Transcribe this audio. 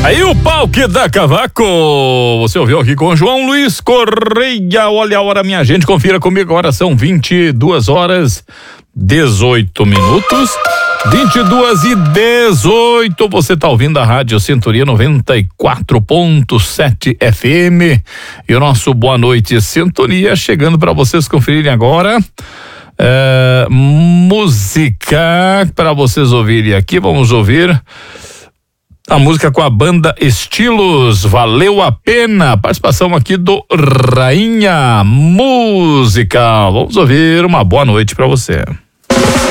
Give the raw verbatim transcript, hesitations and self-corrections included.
Aí o pau que dá cavaco, você ouviu aqui com João Luiz Correia. Olha a hora, minha gente, confira comigo, agora são vinte e duas horas, dezoito minutos, vinte e duas e dezoito, você tá ouvindo a Rádio Sintonia noventa e quatro ponto sete F M e o nosso Boa Noite Sintonia chegando para vocês conferirem agora. É, música para vocês ouvirem aqui, vamos ouvir a música com a banda Estilos, Valeu a Pena, participação aqui do Rainha Música. Vamos ouvir, uma boa noite para você.